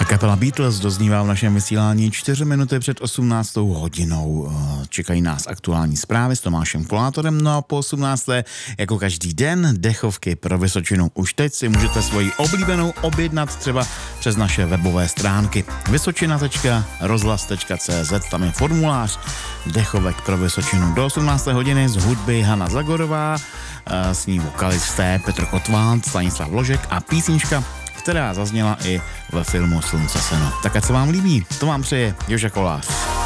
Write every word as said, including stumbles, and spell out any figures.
Kapela Beatles doznívá v našem vysílání čtyři minuty před osmnáctou hodinou. Čekají nás aktuální zprávy s Tomášem Kolátorem, no a po osmnácté jako každý den dechovky pro Vysočinu. Už teď si můžete svoji oblíbenou objednat třeba přes naše webové stránky vysočina tečka rozhlas tečka cé zet, tam je formulář dechovek pro Vysočinu. Do osmnácté hodiny z hudby Hana Zagorová, s ní vokalisté Petr Kotván, Stanislav Ložek a písnička, která zazněla i ve filmu Slunce seno. Tak ať se vám líbí, to vám přeje Joža Kolář.